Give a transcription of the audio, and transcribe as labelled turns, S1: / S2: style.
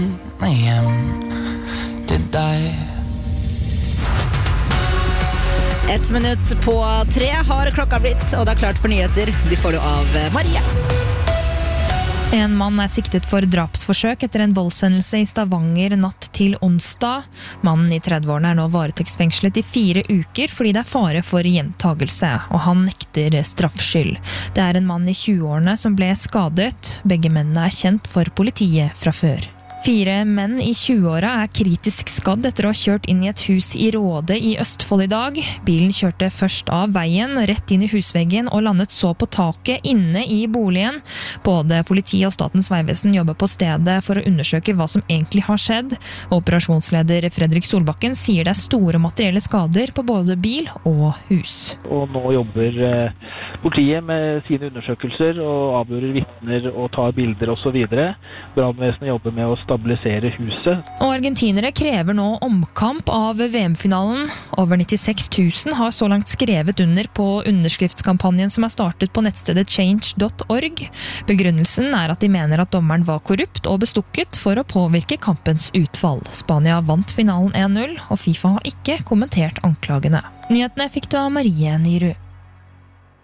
S1: til deg.
S2: 1:03 har klokka blitt, og det er klart for nyheter. De får du av Marie.
S3: En mann er siktet for drapsforsøk etter en voldshendelse i Stavanger natt til onsdag. Mannen i 30-årene er nå varetektsfengslet i 4 uker fordi det er fare for gjentagelse, og han nekter straffskyld. Det er en mann i 20-årene som ble skadet. Begge mennene er kjent for politiet fra før. 4 menn i 20-åra er kritisk skadd etter å ha kjørt inn i et hus i Råde i Østfold i dag. Bilen kjørte først av veien, rett inn i husveggen og landet så på taket inne i boligen. Både politiet og Statens vegvesen jobber på stedet for å undersøke hva som egentlig har skjedd. Operasjonsleder Fredrik Solbakken sier det er store materielle skader på både bil og hus.
S4: Og nå jobber politiet med sine undersøkelser og avhører vitner og tar bilder og så videre. Brandvesenet jobber med å stabilisere huset.
S3: Og argentinere krever nå omkamp av VM-finalen. Over 96 000 har så langt skrevet under på underskriftskampanjen som er startet på nettstedet change.org. Begrunnelsen er at de mener at dommeren var korrupt og bestukket for å påvirke kampens utfall. Spania vant finalen 1-0, og FIFA har ikke kommentert anklagene. Nyhetene fikk du av Marie Nyru.